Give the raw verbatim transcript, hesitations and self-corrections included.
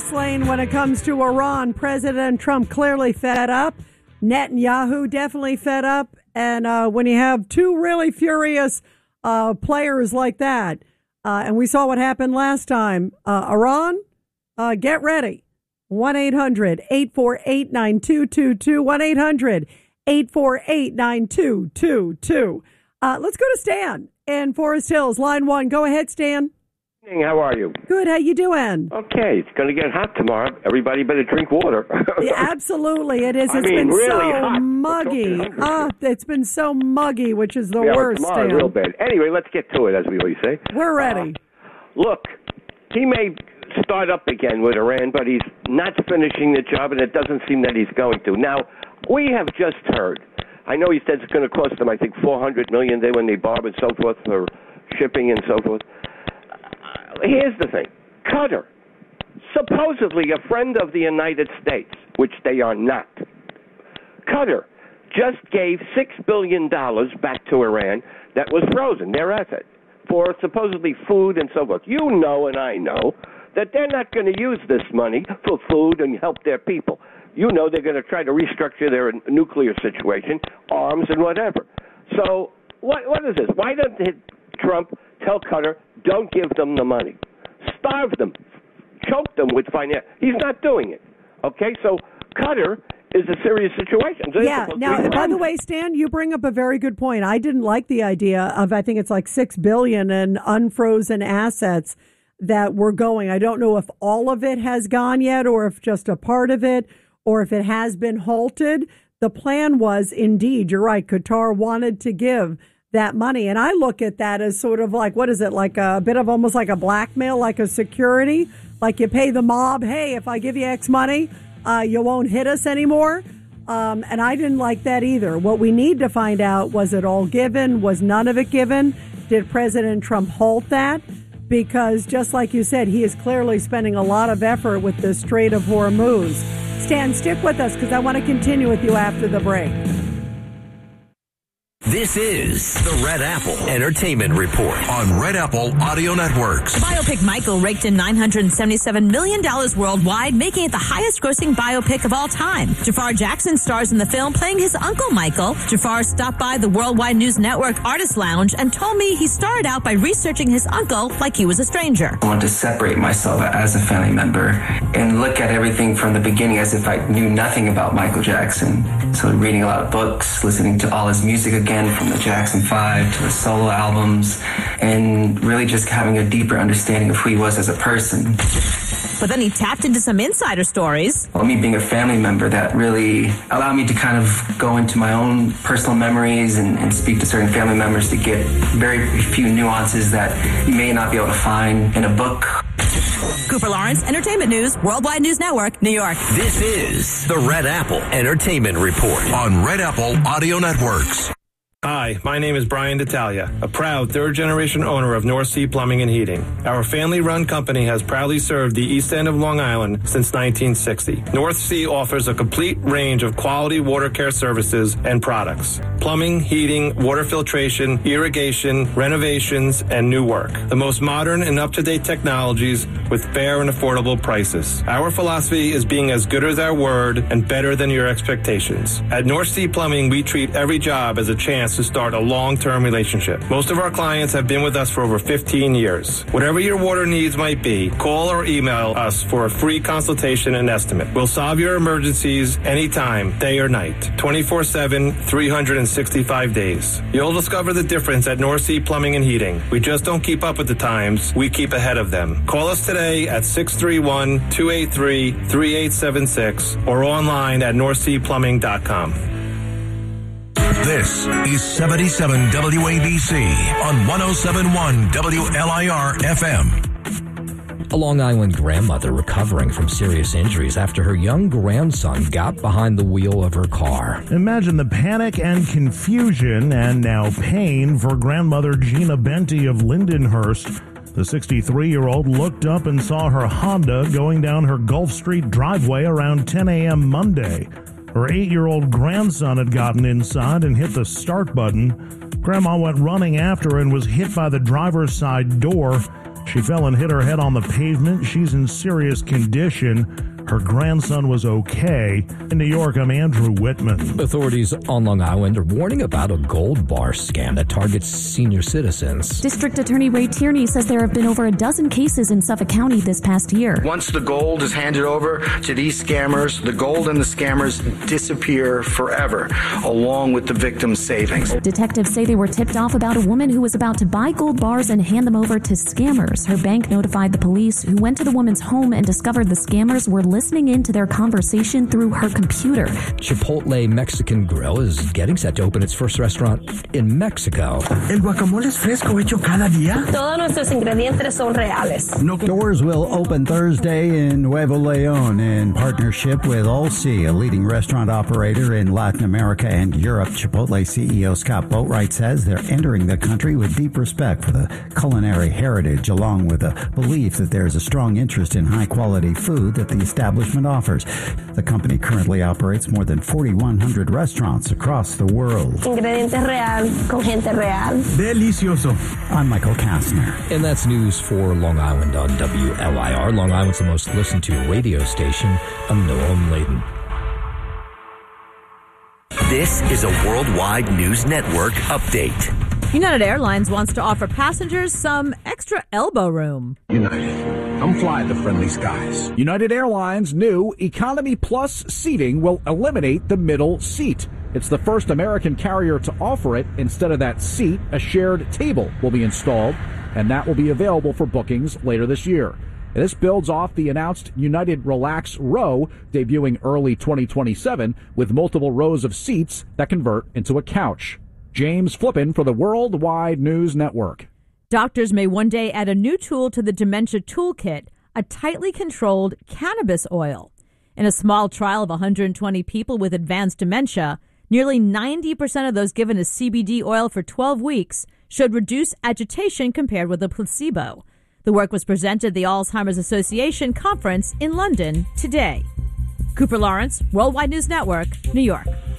fast lane when it comes to Iran. President Trump clearly fed up. Netanyahu definitely fed up. And uh, when you have two really furious uh, players like that, uh, and we saw what happened last time, uh, Iran, uh, get ready. one eight hundred eight four eight nine two two two. one eight hundred eight four eight nine two two two. Uh, let's go to Stan in Forest Hills. Line one. Go ahead, Stan. How are you? Good. How you doing? Okay. It's going to get hot tomorrow. Everybody better drink water. Yeah, absolutely. It is. It's I mean, been really so hot. muggy. Ah, it's been so muggy, which is the yeah, worst. Tomorrow, Stan. real bad. Anyway, let's get to it, as we always say. We're ready. Uh, look, he may start up again with Iran, but he's not finishing the job, and it doesn't seem that he's going to. Now, we have just heard. I know he said it's going to cost them, I think, four hundred million dollars when they borrow and so forth for shipping and so forth. Here's the thing. Qatar, supposedly a friend of the United States, which they are not. Qatar just gave six billion dollars back to Iran that was frozen, their asset, for supposedly food and so forth. You know and I know that they're not going to use this money for food and help their people. You know they're going to try to restructure their nuclear situation, arms and whatever. So what what is this? Why doesn't Trump tell Qatar, don't give them the money. Starve them. Choke them with finance. He's not doing it. Okay? So Qatar is a serious situation. So yeah. Now, by the way, Stan, you bring up a very good point. I didn't like the idea of, I think it's like six billion dollars in unfrozen assets that were going. I don't know if all of it has gone yet or if just a part of it or if it has been halted. The plan was, indeed, you're right, Qatar wanted to give that money. And I look at that as sort of like, what is it, like a bit of almost like a blackmail, like a security, like you pay the mob, hey, if I give you X money, uh, you won't hit us anymore. Um, and I didn't like that either. What we need to find out, was it all given? Was none of it given? Did President Trump halt that? Because just like you said, he is clearly spending a lot of effort with the Strait of Hormuz. Stan, stick with us because I want to continue with you after the break. This is the Red Apple Entertainment Report on Red Apple Audio Networks. Biopic Michael raked in nine hundred seventy-seven million dollars worldwide, making it the highest-grossing biopic of all time. Jafar Jackson stars in the film playing his uncle Michael. Jafar stopped by the Worldwide News Network Artist Lounge and told me he started out by researching his uncle like he was a stranger. I want to separate myself as a family member and look at everything from the beginning as if I knew nothing about Michael Jackson. So reading a lot of books, listening to all his music again, from the Jackson five to the solo albums, and really just having a deeper understanding of who he was as a person. But then he tapped into some insider stories. Well, me being a family member, that really allowed me to kind of go into my own personal memories and, and speak to certain family members to get very few nuances that you may not be able to find in a book. Cooper Lawrence, Entertainment News, Worldwide News Network, New York. This is the Red Apple Entertainment Report on Red Apple Audio Networks. Hi, my name is Brian D'Italia, a proud third-generation owner of North Sea Plumbing and Heating. Our family-run company has proudly served the East End of Long Island since nineteen sixty. North Sea offers a complete range of quality water care services and products. Plumbing, heating, water filtration, irrigation, renovations, and new work. The most modern and up-to-date technologies with fair and affordable prices. Our philosophy is being as good as our word and better than your expectations. At North Sea Plumbing, we treat every job as a chance to start a long-term relationship. Most of our clients have been with us for over fifteen years. Whatever your water needs might be, call or email us for a free consultation and estimate. We'll solve your emergencies anytime, day or night, twenty-four seven, three hundred sixty-five days. You'll discover the difference at North Sea Plumbing and Heating. We just don't keep up with the times, we keep ahead of them. Call us today at six three one, two eight three, three eight seven six or online at north sea plumbing dot com. This is seventy-seven W A B C on one oh seven point one W L I R F M. A Long Island grandmother recovering from serious injuries after her young grandson got behind the wheel of her car. Imagine the panic and confusion and now pain for grandmother Gina Benty of Lindenhurst. The sixty-three-year-old looked up and saw her Honda going down her Gulf Street driveway around ten a.m. Monday. Her eight-year-old grandson had gotten inside and hit the start button. Grandma went running after and was hit by the driver's side door. She fell and hit her head on the pavement. She's in serious condition. Her grandson was okay. In New York, I'm Andrew Whitman. Authorities on Long Island are warning about a gold bar scam that targets senior citizens. District Attorney Ray Tierney says there have been over a dozen cases in Suffolk County this past year. Once the gold is handed over to these scammers, the gold and the scammers disappear forever, along with the victim's savings. Detectives say they were tipped off about a woman who was about to buy gold bars and hand them over to scammers. Her bank notified the police, who went to the woman's home and discovered the scammers were listening into their conversation through her computer. Chipotle Mexican Grill is getting set to open its first restaurant in Mexico. El guacamole es fresco, hecho cada día. Todos nuestros ingredientes son reales. No. Doors will open Thursday in Nuevo Leon in partnership with Allsea, a leading restaurant operator in Latin America and Europe. Chipotle C E O Scott Boatwright says they're entering the country with deep respect for the culinary heritage, along with a belief that there's a strong interest in high-quality food that the establishment offers. The company currently operates more than forty-one hundred restaurants across the world. Ingredientes real, con gente real. Delicioso. I'm Michael Kastner. And that's news for Long Island on W L I R. Long Island's the most listened to radio station. I'm Noam Layden. This is a Worldwide News Network update. United Airlines wants to offer passengers some extra elbow room. United, come fly the friendly skies. United Airlines' new Economy Plus seating will eliminate the middle seat. It's the first American carrier to offer it. Instead of that seat, a shared table will be installed, and that will be available for bookings later this year. This builds off the announced United Relax Row, debuting early twenty twenty-seven, with multiple rows of seats that convert into a couch. James Flippin for the Worldwide News Network. Doctors may one day add a new tool to the dementia toolkit, a tightly controlled cannabis oil. In a small trial of one hundred twenty people with advanced dementia, nearly ninety percent of those given a C B D oil for twelve weeks showed reduced agitation compared with a placebo. The work was presented at the Alzheimer's Association conference in London today. Cooper Lawrence, Worldwide News Network, New York.